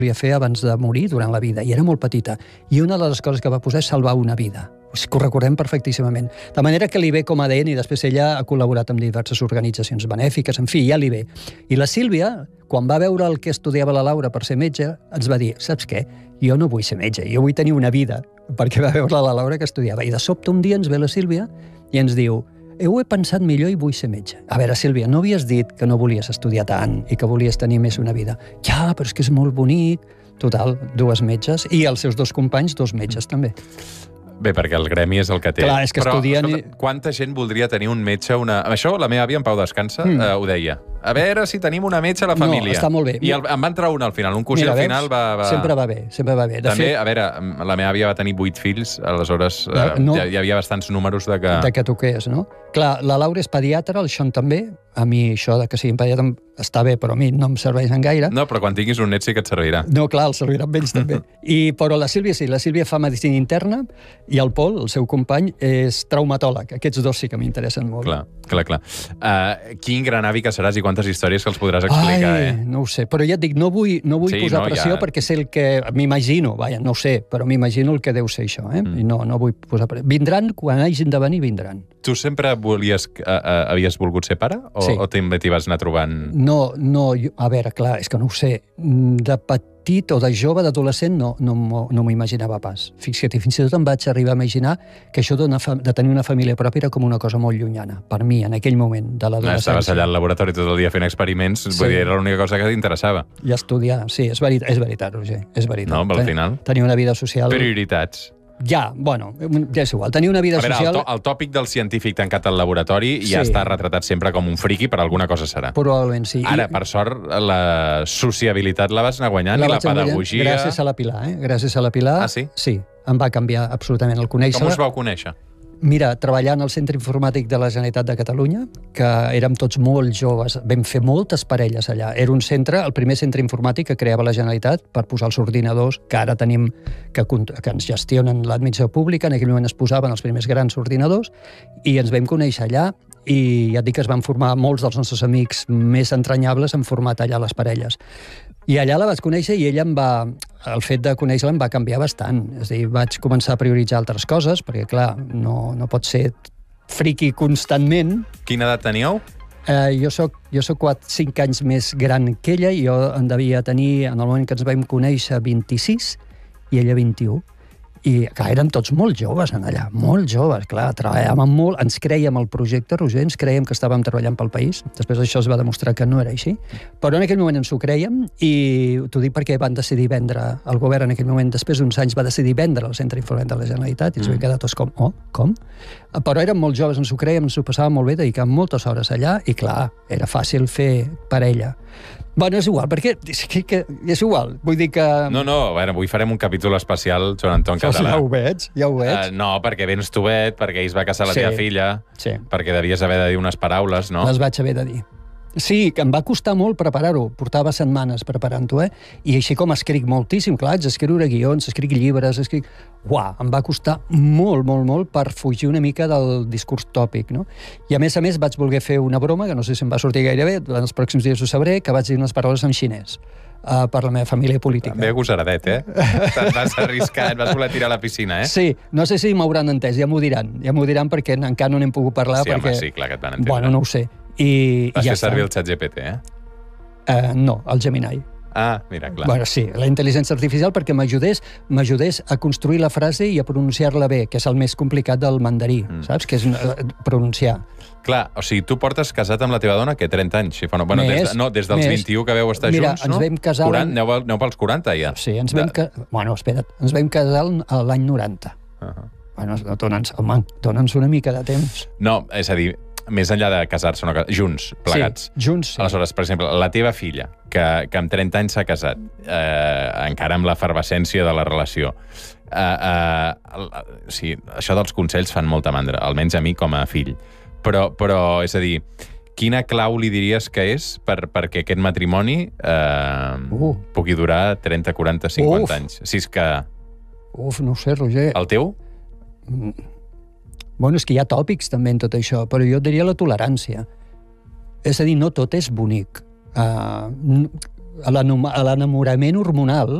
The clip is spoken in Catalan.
volia fer abans de morir, durant la vida, i era molt petita. I una de les coses que va posar és salvar una vida. Que ho recordem perfectíssimament. De manera que li ve com a ADN i després ella ha col·laborat amb diverses organitzacions benèfiques, en fi, ja li ve. I la Sílvia, quan va veure el que estudiava la Laura per ser metge, ens va dir, saps què? Jo no vull ser metge, jo vull tenir una vida, perquè va veure la Laura que estudiava. I de sobte un dia ens ve la Sílvia i ens diu, ho he pensat millor i vull ser metge. A veure, Sílvia, no havies dit que no volies estudiar tant i que volies tenir més una vida? Ja, però és que és molt bonic. Total, 2 metges i els seus 2 companys, 2 metges també. Bé, perquè el gremi és el que té. Clar, és que estudien... Escolta, quanta gent voldria tenir un metge, Això la meva àvia, en Pau Descansa, ho deia. A veure si tenim una metge a la família. No, està molt bé. I em va entrar una al final, un cosí al final va... Sempre va bé, sempre va bé. També, a veure, la meva àvia va tenir 8 fills, aleshores hi havia bastants números de que... De que toqués, no? Clar, la Laura és pediatra, el Sean també. A mi això de que sigui pediatra està bé, però a mi no em serveix en gaire. No, però quan tinguis un net sí que et servirà. No, clar, el servirà amb ells també. Però la Sílvia sí, la Sílvia fa medicina interna i el Pol, el seu company, és traumatòleg. Aquests 2 sí que m'interessen molt. Clar. Quin gran avi que seràs i quantes històries que els podràs explicar, No ho sé, però ja et dic, no vull posar pressió perquè sé el que... M'imagino, no ho sé, però m'imagino el que deu ser això, I no vull posar pressió. Vindran, quan hagin de venir, vindran. Tu sempre havies volgut ser pare? O també t'hi vas anar trobant? No, a veure, clar, és que no ho sé. De petit o de jove, d'adolescent, no m'ho imaginava pas. Fixa't, fins i tot em vaig arribar a imaginar que això de tenir una família pròpia era com una cosa molt llunyana, per mi, en aquell moment de l'adolescència. Estaves allà al laboratori tot el dia fent experiments, vull dir, era l'única cosa que t'interessava. I estudiar, sí, és veritat, Roger, és veritat. No, al final... Tenir una vida social... Prioritats. Ja és igual. Tenir una vida social... El tòpic del científic tancat al laboratori ja està retratat sempre com un friqui, per alguna cosa serà. Probablement sí. Ara, per sort, la sociabilitat la vas anar guanyant i la pedagogia... Gràcies a la Pilar, Gràcies a la Pilar. Ah, sí? Sí, em va canviar absolutament el conèixer-la. Com us vau conèixer? Mira, treballant al Centre Informàtic de la Generalitat de Catalunya, que érem tots molt joves, vam fer moltes parelles allà. Era un centre, el primer centre informàtic que creava la Generalitat per posar els ordinadors que ara tenim, que ens gestionen l'administració pública. En aquell moment es posaven els primers grans ordinadors i ens vam conèixer allà i ja et dic que es van formar molts dels nostres amics més entranyables, han format allà les parelles. I allà la vaig conèixer i ella el fet de conèixer-la em va canviar bastant. És a dir, vaig començar a prioritzar altres coses, perquè, clar, no pot ser friqui constantment. Quina edat teníeu? Jo soc 5 anys més gran que ella i jo en devia tenir, en el moment que ens vam conèixer, 26 i ella 21. I, clar, érem tots molt joves allà, molt joves, clar, treballàvem molt, ens crèiem el projecte, Roger, ens crèiem que estàvem treballant pel país, després això es va demostrar que no era així, però en aquell moment ens ho crèiem i t'ho dic perquè van decidir vendre, el govern en aquell moment, després d'uns anys, va decidir vendre el Centre Informàtic de la Generalitat i ens vam quedar tots com, com? Però érem molt joves, ens ho crèiem, ens ho passàvem molt bé, dedicàvem moltes hores allà i, clar, era fàcil fer parella. Bueno, és igual, perquè és igual, vull dir que... No, a veure, avui farem un capítol especial, Joan Anton Català. Ja ho veig. No, perquè vens tovet, perquè ell es va casar la teva filla, perquè devies haver de dir unes paraules, no? Les vaig haver de dir. Sí, que em va costar molt preparar-ho, portava setmanes preparant-ho, I així com escric moltíssim, clar, haig d'escriure guions, escric llibres, em va costar molt, molt, molt per fugir una mica del discurs tòpic, no? I a més vaig voler fer una broma, que no sé si em va sortir gaire bé, en els pròxims dies ho sabré, que vaig dir unes paraules en xinès per la meva família política. També agosaradet, Te'n vas arriscar, et vas voler tirar a la piscina, Sí, no sé si m'hauran entès, ja m'ho diran perquè encara no n'hem pogut parlar. Sí, home, sí, clar que et van entendre. Bueno, no ho sé. Vas fer servir el ChatGPT, No, el Gemini. Ah, mira, clar. Bueno, sí, la intel·ligència artificial perquè m'ajudés a construir la frase i a pronunciar-la bé, que és el més complicat del mandarí, saps? Que és pronunciar. Clar, o sigui, tu portes casat amb la teva dona, 30 anys? Bueno, des dels 21 que veu estar junts, no? Ens vam casar... Aneu pels 40, ja. Sí, ens vam casar l'any 90. Bueno, dona'ns una mica de temps. No, és a dir, més enllà de casar-se, junts, plegats. Sí, junts, sí. Aleshores, per exemple, la teva filla, que amb 30 anys s'ha casat, encara amb l'efervescència de la relació, això dels consells fan molta mandra, almenys a mi com a fill. Però és a dir, quina clau li diries que és perquè aquest matrimoni pugui durar 30, 40, 50 anys? Si és que... no ho sé, Roger. El teu? Bueno, és que hi ha tòpics també en tot això, però jo diria la tolerància. És a dir, no tot és bonic. a l'enamorament hormonal